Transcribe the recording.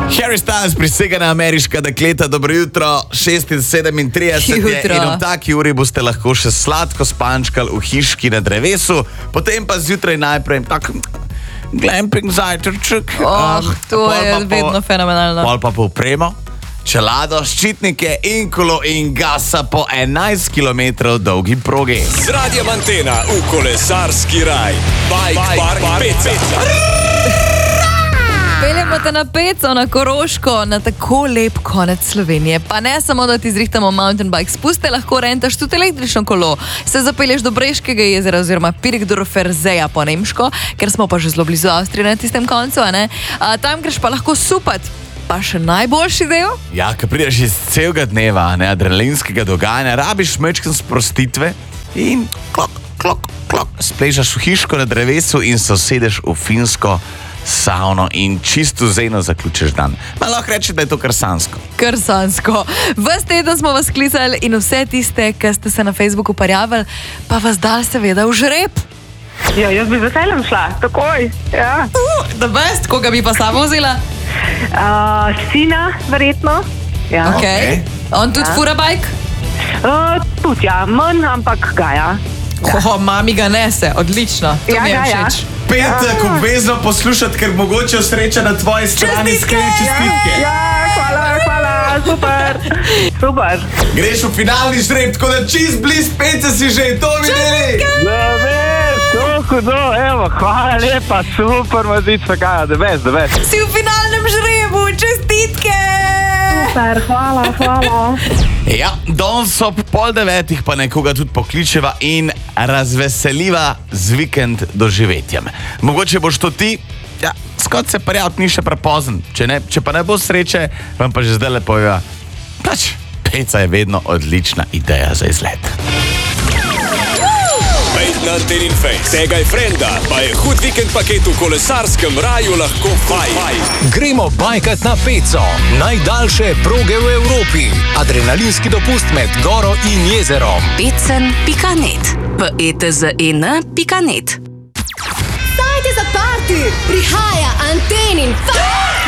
Harry Styles prisega na ameriška dekleta, dobro jutro, 6:37 Jutro. in ob taki uri boste lahko še sladko spančkali v hiški na drevesu, potem pa zjutraj najprej tak glamping zajtrček. To je vedno fenomenalno. Pol pa povpremo, čelado, ščitnike in kolo in gasa po 11 km dolgi progi. Z Radiem Antena v kolesarski raj. Bike Park Peca. Peljemo te na Peco, na Koroško, na tako lep konec Slovenije. Pa ne samo, da ti zrihtamo mountain bike spuste, lahko rentaš tudi električno kolo. Se zapelješ do Breškega jezera oziroma Pirkdorfer Zeja po nemško, ker smo pa že zelo blizu Avstrije na tistem koncu, a ne? Tam greš pa lahko supat. Pa še najboljši del? Ja, ko prideš iz celega dneva, ne, adrenalinskega dogajanja, rabiš mečken sprostitve in klok, spležaš v hiško na drevesu in se usedeš v finsko savno in čisto zeno zaključiš dan. Lahko reči, da je to krsansko. Krsansko. Ves teden smo vas klicali in vse tiste, ki ste se na Facebooku parjavili, pa vas dal seveda v žreb. Ja, jaz bi z veseljem šla, takoj. Ja. The best, koga bi pa samo vzela? Sina, verjetno. Ja. Okay. On tudi fura bajk? Tudi ja, manj, ampak ga ja. Mami ga nese, odlično. To mi je všeč. Petek, obvezno poslušati, ker mogoče sreča na tvoji strani. Čestitke. Ja, hvala, super. Greš v finalni žreb, tako da čist bliz Pece si že, to videli? Da veš, to hudo, evo, hvala lepa, super, mazica, kaj, da veš. Si v finalnem žrebu, čestitke! Super, hvala. Ja, danes ob 8:30 pa nekoga tudi pokličeva in razveseliva z vikend doživetjem. Mogoče boš to ti, ja, skot se prijaviti ni še prepozen, če pa ne bo sreče, vam pa že zdaj le poveva, pač, Peca je vedno odlična ideja za izlet. Pejt na Antenin Face. Tegaj frenda, pa je hud vikend paket v kolesarskem raju lahko fajn. Gremo bajkat na Peco, najdaljše proge v Evropi. Adrenalinski dopust med goro in jezerom. Pecen.net v etzn.net. Sajte za party! Prihaja Antenin Face!